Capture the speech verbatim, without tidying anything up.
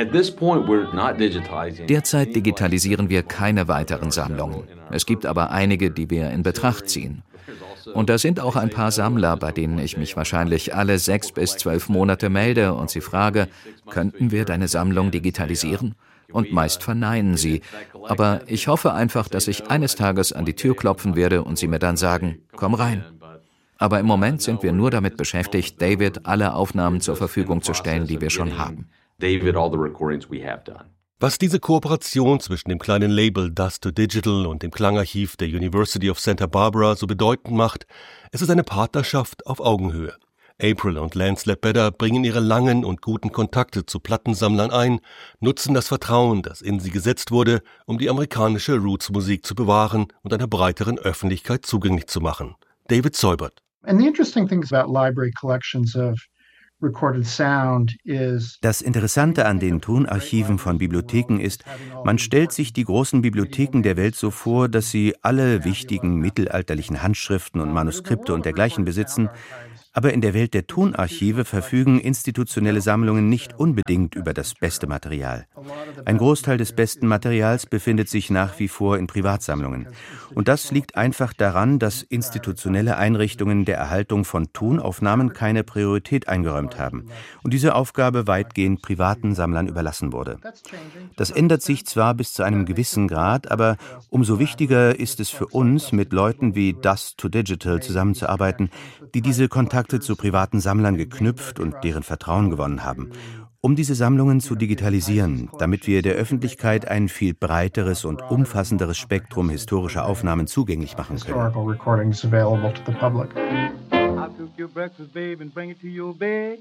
Derzeit digitalisieren wir keine weiteren Sammlungen. Es gibt aber einige, die wir in Betracht ziehen. Und da sind auch ein paar Sammler, bei denen ich mich wahrscheinlich alle sechs bis zwölf Monate melde und sie frage, könnten wir deine Sammlung digitalisieren? Und meist verneinen sie. Aber ich hoffe einfach, dass ich eines Tages an die Tür klopfen werde und sie mir dann sagen, komm rein. Aber im Moment sind wir nur damit beschäftigt, David alle Aufnahmen zur Verfügung zu stellen, die wir schon haben. Was diese Kooperation zwischen dem kleinen Label Dust to Digital und dem Klangarchiv der University of Santa Barbara so bedeutend macht, es ist eine Partnerschaft auf Augenhöhe. April und Lance Ledbetter bringen ihre langen und guten Kontakte zu Plattensammlern ein, nutzen das Vertrauen, das in sie gesetzt wurde, um die amerikanische Roots-Musik zu bewahren und einer breiteren Öffentlichkeit zugänglich zu machen. David Seubert. And the interesting thing about library collections of Das Interessante an den Tonarchiven von Bibliotheken ist, man stellt sich die großen Bibliotheken der Welt so vor, dass sie alle wichtigen mittelalterlichen Handschriften und Manuskripte und dergleichen besitzen, aber in der Welt der Tonarchive verfügen institutionelle Sammlungen nicht unbedingt über das beste Material. Ein Großteil des besten Materials befindet sich nach wie vor in Privatsammlungen. Und das liegt einfach daran, dass institutionelle Einrichtungen der Erhaltung von Tonaufnahmen keine Priorität eingeräumt haben und diese Aufgabe weitgehend privaten Sammlern überlassen wurde. Das ändert sich zwar bis zu einem gewissen Grad, aber umso wichtiger ist es für uns, mit Leuten wie Dust to Digital zusammenzuarbeiten, die diese Kontakte zu privaten Sammlern geknüpft und deren Vertrauen gewonnen haben, um diese Sammlungen zu digitalisieren, damit wir der Öffentlichkeit ein viel breiteres und umfassenderes Spektrum historischer Aufnahmen zugänglich machen können.